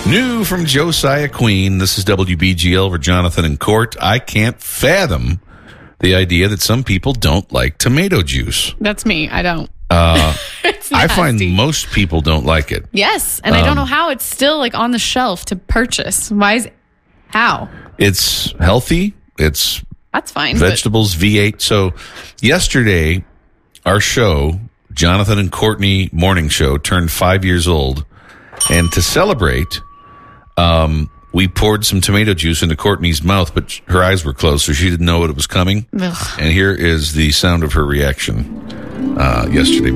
New from Josiah Queen. This is WBGL for Jonathan and Court. I can't fathom the idea that some people don't like tomato juice. That's me. I don't. It's I find nasty. most people don't like it. Yes, and I don't know how it's still like on the shelf to purchase. How? It's healthy. It's That's fine. vegetables, V8. So yesterday, our show, Jonathan and Courtney Morning Show, turned 5 years old. And to celebrate, we poured some tomato juice into Courtney's mouth, but her eyes were closed, so she didn't know it was coming. Ugh. And here is the sound of her reaction yesterday.